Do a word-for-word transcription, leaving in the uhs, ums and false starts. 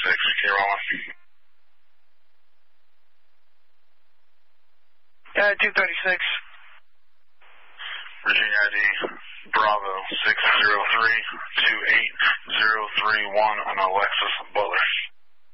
thirty-six, can you roll on? Uh, two thirty-six. Virginia I D, Bravo, six zero three two eight zero three one on a Lexus bus